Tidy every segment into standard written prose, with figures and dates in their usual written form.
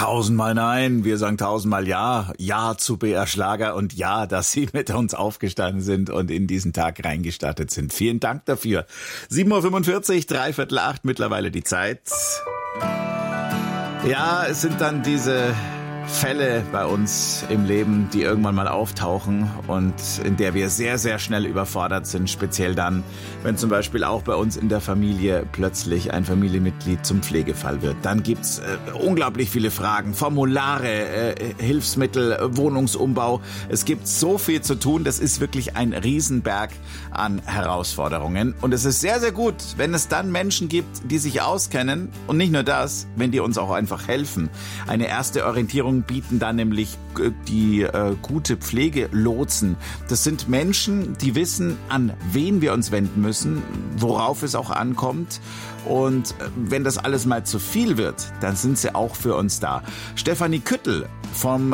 Tausendmal nein, wir sagen tausendmal ja. Ja zu BR Schlager und ja, dass Sie mit uns aufgestanden sind und in diesen Tag reingestartet sind. Vielen Dank dafür. 7.45 Uhr, 7:45, mittlerweile die Zeit. Ja, es sind dann diese Fälle bei uns im Leben, die irgendwann mal auftauchen und in der wir sehr, sehr schnell überfordert sind. Speziell dann, wenn zum Beispiel auch bei uns in der Familie plötzlich ein Familienmitglied zum Pflegefall wird. Dann gibt's unglaublich viele Fragen, Formulare, Hilfsmittel, Wohnungsumbau. Es gibt so viel zu tun. Das ist wirklich ein Riesenberg an Herausforderungen. Und es ist sehr, sehr gut, wenn es dann Menschen gibt, die sich auskennen. Und nicht nur das, wenn die uns auch einfach helfen. Eine erste Orientierung bieten dann nämlich die gute Pflegelotsen. Das sind Menschen, die wissen, an wen wir uns wenden müssen, worauf es auch ankommt. Und wenn das alles mal zu viel wird, dann sind sie auch für uns da. Stefanie Küttel von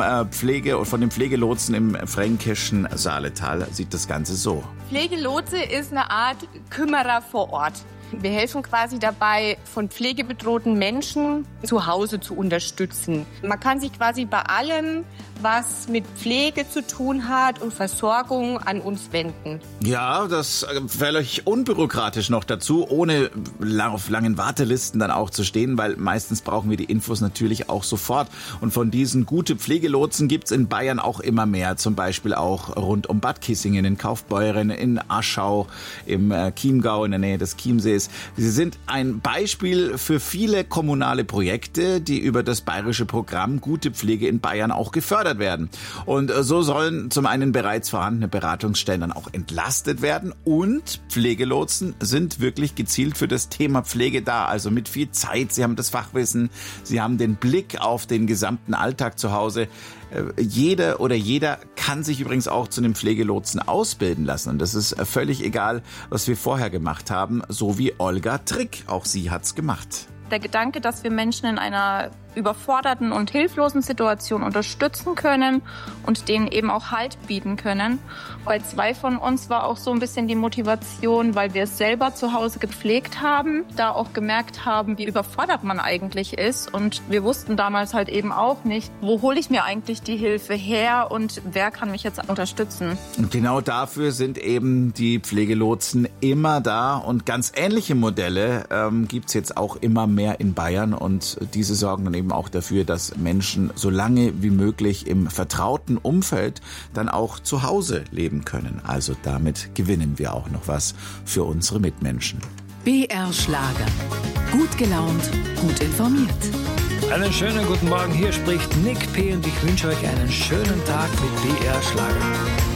dem Pflegelotsen im fränkischen Saaletal sieht das Ganze so. Pflegelotse ist eine Art Kümmerer vor Ort. Wir helfen quasi dabei, von pflegebedrohten Menschen zu Hause zu unterstützen. Man kann sich quasi bei allem, was mit Pflege zu tun hat und Versorgung, an uns wenden. Ja, das völlig unbürokratisch noch dazu, ohne auf langen Wartelisten dann auch zu stehen, weil meistens brauchen wir die Infos natürlich auch sofort. Und von diesen gute Pflegelotsen gibt's in Bayern auch immer mehr, zum Beispiel auch rund um Bad Kissingen, in Kaufbeuren, in Aschau, im Chiemgau in der Nähe des Chiemsees. Sie sind ein Beispiel für viele kommunale Projekte, die über das bayerische Programm Gute Pflege in Bayern auch gefördert werden. Und so sollen zum einen bereits vorhandene Beratungsstellen dann auch entlastet werden und Pflegelotsen sind wirklich gezielt für das Thema Pflege da, also mit viel Zeit. Sie haben das Fachwissen, sie haben den Blick auf den gesamten Alltag zu Hause. Jeder kann sich übrigens auch zu einem Pflegelotsen ausbilden lassen. Und das ist völlig egal, was wir vorher gemacht haben, so wie Olga Trick. Auch sie hat's gemacht. Der Gedanke, dass wir Menschen in einer überforderten und hilflosen Situation unterstützen können und denen eben auch Halt bieten können. Bei 2 von uns war auch so ein bisschen die Motivation, weil wir es selber zu Hause gepflegt haben, da auch gemerkt haben, wie überfordert man eigentlich ist. Und wir wussten damals halt eben auch nicht, wo hole ich mir eigentlich die Hilfe her und wer kann mich jetzt unterstützen. Und genau dafür sind eben die Pflegelotsen immer da. Und ganz ähnliche Modelle gibt's jetzt auch immer mehr in Bayern. Und diese sorgen dann eben auch dafür, dass Menschen so lange wie möglich im vertrauten Umfeld dann auch zu Hause leben können. Also damit gewinnen wir auch noch was für unsere Mitmenschen. BR Schlager. Gut gelaunt, gut informiert. Einen schönen guten Morgen, hier spricht Nick P. und ich wünsche euch einen schönen Tag mit BR Schlager.